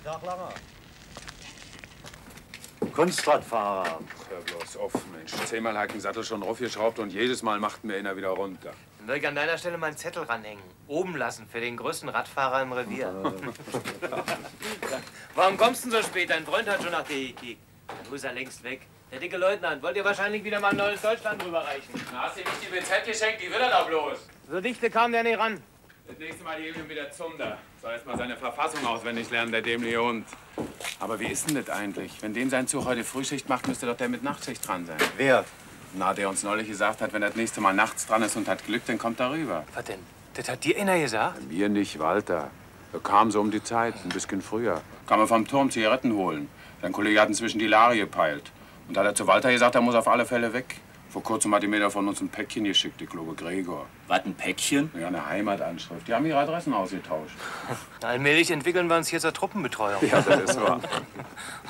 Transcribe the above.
Tag, Langer. Kunstradfahrer. Hör bloß auf, Mensch. 10-mal hat den Sattel schon raufgeschraubt und jedes Mal macht mir einer wieder runter. Dann würde ich an deiner Stelle mal einen Zettel ranhängen. Oben lassen für den größten Radfahrer im Revier. Warum kommst du denn so spät? Dein Freund hat schon nach dir gekickt. Dann ist er längst weg. Der dicke Leutnant, wollt ihr wahrscheinlich wieder mal ein neues Deutschland rüberreichen? Na, hast du ihm nicht die BZ geschenkt? Die will er da bloß. So dichte kam der nicht ran. Das nächste Mal heben wir wieder Zunder. Soll erst mal seine Verfassung auswendig lernen, der dämliche Hund. Aber wie ist denn das eigentlich? Wenn dem sein Zug heute Frühschicht macht, müsste doch der mit Nachtschicht dran sein. Wer? Na, der uns neulich gesagt hat, wenn er das nächste Mal nachts dran ist und hat Glück, dann kommt er rüber. Was denn? Das hat dir einer gesagt? Mir nicht, Walter. Er kam so um die Zeit, ein bisschen früher. Kam er vom Turm Zigaretten holen. Sein Kollege hat inzwischen die Lage gepeilt. Und da hat er zu Walter gesagt, er muss auf alle Fälle weg. Vor kurzem hat ihm jeder von uns ein Päckchen geschickt, ich glaube Gregor. Was, ein Päckchen? Ja, eine Heimatanschrift. Die haben ihre Adressen ausgetauscht. Allmählich entwickeln wir uns hier zur Truppenbetreuung. Ja, das ist wahr.